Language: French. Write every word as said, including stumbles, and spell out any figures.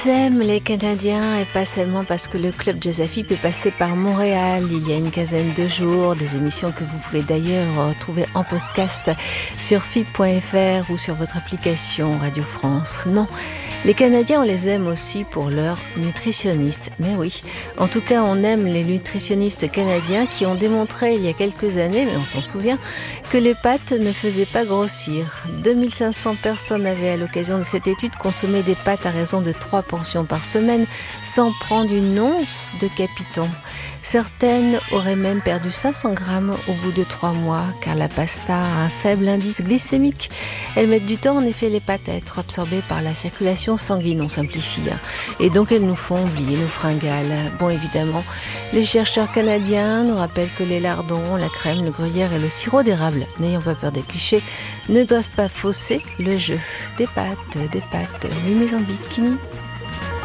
J'aime les Canadiens et pas seulement parce que le club Jazz F I P est passé par Montréal il y a une quinzaine de jours, des émissions que vous pouvez d'ailleurs retrouver en podcast sur F I P point F R ou sur votre application Radio France. Non, les Canadiens on les aime aussi pour leurs nutritionnistes, mais oui, en tout cas on aime les nutritionnistes canadiens qui ont démontré il y a quelques années, mais on s'en souvient, que les pâtes ne faisaient pas grossir. deux mille cinq cents personnes avaient à l'occasion de cette étude consommé des pâtes à raison de trois portions par semaine sans prendre une once de capiton. Certaines auraient même perdu cinq cents grammes au bout de trois mois car la pasta a un faible indice glycémique. Elles mettent du temps en effet les pâtes à être absorbées par la circulation sanguine, on simplifie. Hein. Et donc elles nous font oublier nos fringales. Bon évidemment, les chercheurs canadiens nous rappellent que les lardons, la crème, le gruyère et le sirop d'érable, n'ayant pas peur des clichés, ne doivent pas fausser le jeu des pâtes, des pâtes, oui mais en bikini.